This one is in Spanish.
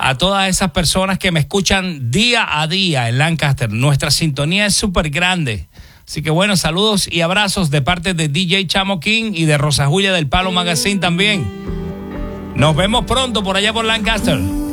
a todas esas personas que me escuchan día a día en Lancaster. Nuestra sintonía es súper grande. Así que bueno, saludos y abrazos de parte de DJ Chamo King y de Rosa Julia del Palo Magazine también. Nos vemos pronto por allá por Lancaster.